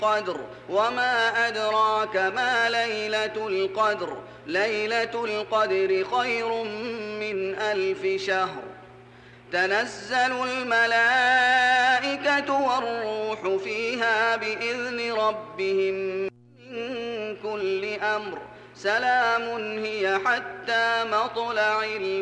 القدر وما أدراك ما ليلة القدر ليلة القدر خير من 1000 شهر تنزل الملائكة والروح فيها بإذن ربهم من كل أمر سلام هي حتى مطلع الفجر.